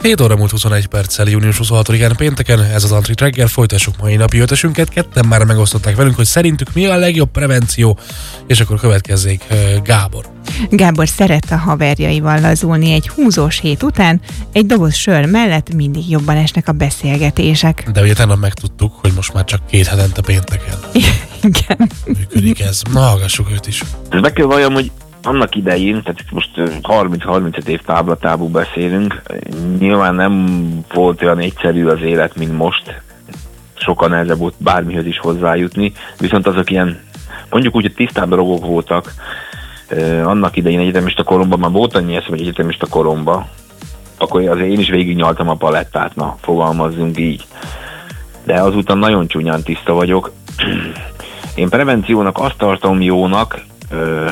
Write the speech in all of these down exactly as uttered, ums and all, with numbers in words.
hét óra múlt huszonegy perccel, június huszonhatodikán pénteken, ez az Antrit reggel, folytassuk mai napi ötösünket. Ketten már megosztották velünk, hogy szerintük mi a legjobb prevenció, és akkor következzék Gábor. Gábor szeret a haverjaival lazulni egy húzós hét után, egy doboz sör mellett mindig jobban esnek a beszélgetések. De ugye tegnap megtudtuk, hogy most már csak két hetente pénteken. Igen. Működik ez. Na, hallgassuk őt is. Meg kell valljam, hogy annak idején, tehát itt most harminc-harmincöt év táblatából beszélünk, nyilván nem volt olyan egyszerű az élet, mint most. Sokkal nehezebb volt bármihez is hozzájutni, viszont azok ilyen, mondjuk úgy, hogy tisztább dolgok voltak. Uh, annak idején egyetemista koromban, már volt annyi eszem, hogy egyetemista koromban, akkor azért én is végignyaltam a palettát, na, fogalmazzunk így. De azután nagyon csúnyán tiszta vagyok. Én prevenciónak azt tartom jónak, uh,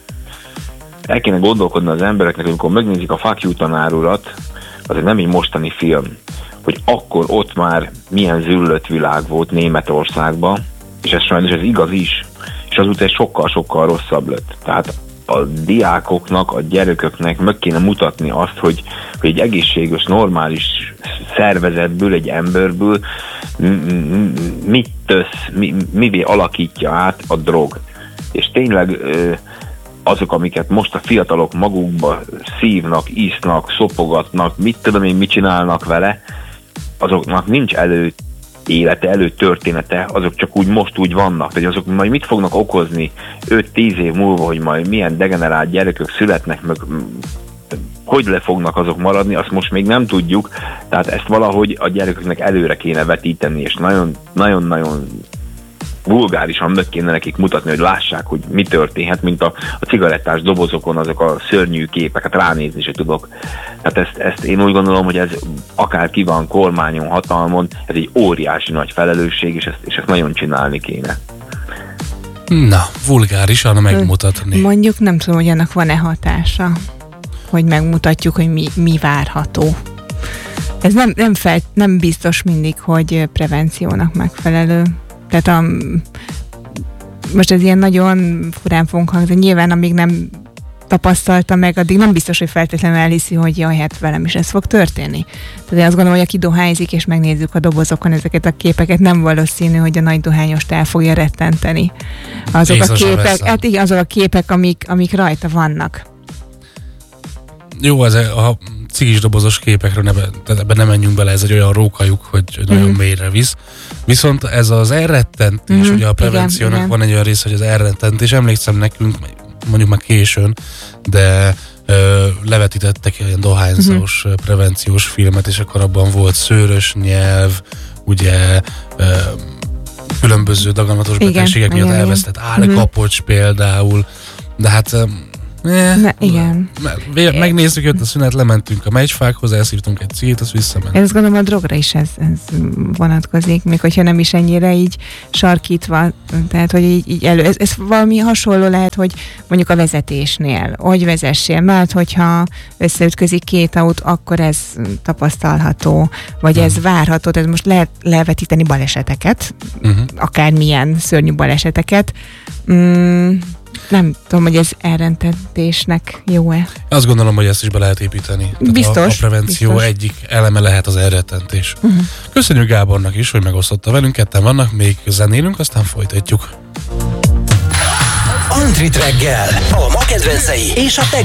el kéne gondolkodni az embereknek, amikor megnézik a Fuck You tanár urat, az nem egy mostani film, hogy akkor ott már milyen züllött világ volt Németországban, és ez sajnos ez igaz is, és azután sokkal-sokkal rosszabb lett. Tehát a diákoknak, a gyerekeknek meg kéne mutatni azt, hogy, hogy egy egészséges, normális szervezetből, egy emberből mit tesz, mi, mivé alakítja át a drog. És tényleg azok, amiket most a fiatalok magukba szívnak, isznak, szopogatnak, mit tudom én, mit csinálnak vele, azoknak nincs elő élete, előtörténete, azok csak úgy most úgy vannak, hogy azok majd mit fognak okozni öt-tíz év múlva, hogy majd milyen degenerált gyerekek születnek, meg hogy le fognak azok maradni, azt most még nem tudjuk, tehát ezt valahogy a gyerekeknek előre kéne vetíteni, és nagyon-nagyon vulgárisan meg kéne nekik mutatni, hogy lássák, hogy mi történhet, mint a, a cigarettás dobozokon azok a szörnyű képeket ránézni se tudok. Tehát ezt, ezt én úgy gondolom, hogy ez akár ki van kormányon, hatalmon, ez egy óriási nagy felelősség, és ezt, és ezt nagyon csinálni kéne. Na, vulgárisan megmutatni. Mondjuk nem tudom, hogy ennek van-e hatása, hogy megmutatjuk, hogy mi, mi várható. Ez nem, nem, fel, nem biztos mindig, hogy prevenciónak megfelelő. Tehát a, most ez ilyen nagyon furán fogunk hangzni, nyilván amíg nem tapasztalta meg, addig nem biztos, hogy feltétlenül elhiszi, hogy jaj, hát velem is ez fog történni. Tehát én azt gondolom, hogy aki dohányzik, és megnézzük a dobozokon ezeket a képeket, nem valószínű, hogy a nagy dohányost el fogja rettenteni. Azok a képek, hát igen, azok a képek, amik, amik rajta vannak. Jó, ez a cigis dobozos képekre ne, ebben nem menjünk bele, ez egy olyan rókajuk, hogy nagyon mm. mélyre visz. Viszont ez az elrettentés, mm, ugye a prevenciónak igen, van egy olyan része, hogy az elrettentés, emlékszem nekünk, mondjuk már későn, de ö, levetítettek ilyen dohányzós mm. prevenciós filmet, és akkor abban volt szőrös nyelv, ugye ö, különböző daganatos betegségek miatt elvesztett állkapocs mm. például, de hát Ne, ne, igen. Me, megnéztük, jött a szünet, lementünk a megyfákhoz, elszívtunk egy cigit, azt visszament. Én azt gondolom, a drogra is ez, ez vonatkozik, még hogyha nem is ennyire így sarkítva, tehát, hogy így, így elő, ez, ez valami hasonló lehet, hogy mondjuk a vezetésnél, hogy vezessél, mert hogyha összeütközik két autó, akkor ez tapasztalható, vagy hmm. ez várható, tehát most lehet levetíteni baleseteket, uh-huh. akármilyen szörnyű baleseteket, mm, nem tudom, hogy ez elrentetésnek jó-e. Azt gondolom, hogy ezt is be lehet építeni. Biztos. A, a prevenció biztos. Egyik eleme lehet az elrettentés. Uh-huh. Köszönjük Gábornak is, hogy megosztotta velünk, ketten vannak, még zenélünk, aztán folytatjuk. Antrit reggel, a ma kedvencei és a